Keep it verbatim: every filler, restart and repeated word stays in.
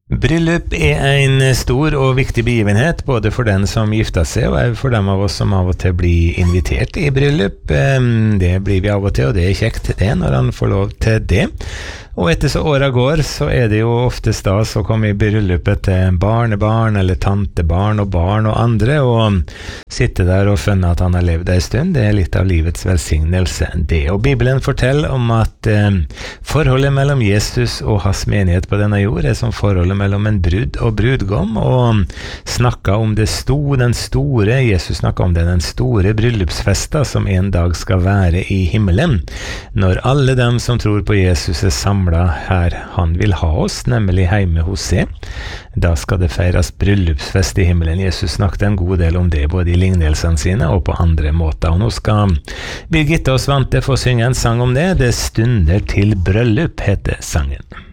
Bryllup er en stor og viktig begivenhet, både for den som gifter seg, og for dem av oss som av og til blir invitert i bryllup. Det blir vi av og til, og det er kjekt det, når han får lov til det. Og etter så året går, så er det jo ofte stas å komme i bryllupet til barnebarn, eller tantebarn og barn og andre, og sitte der og finne at han har levd en stund. Det er litt av livets velsignelse, det. Og Bibelen forteller om at eh, forholdet mellom Jesus og hans menighet på denne jord er som forholdet mellom en brud og brudgom, og snakket om det sto, den store, Jesus snakket om det, den store bryllupsfesta som en dag skal være i himmelen, når alle dem som tror på Jesus er samlet her han vil ha oss, nemlig hjemme hos seg. Da skal det feires bryllupsfest i himmelen. Jesus snakket en god del om det, både i lignelsene sine og på andre måter. Og nå skal Birgitte og Svante få synge en sang om det. Det stunder til bryllup, heter sangen.